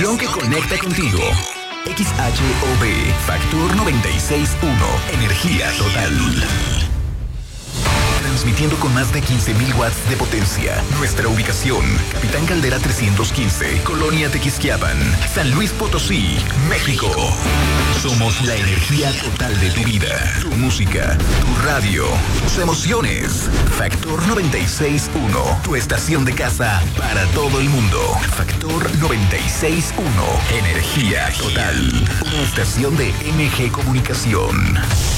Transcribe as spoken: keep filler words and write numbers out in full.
estación que conecta contigo. X H O B, Factor noventa y seis punto uno, energía total. Transmitiendo con más de quince mil watts de potencia. Nuestra ubicación, Capitán Caldera trescientos quince, Colonia Tequisquiapan, San Luis Potosí, México. Somos la energía total de tu vida, tu música, tu radio, tus emociones. Factor noventa y seis punto uno, tu estación de casa para todo el mundo. Factor noventa y seis punto uno, energía total. Una estación de M G Comunicación.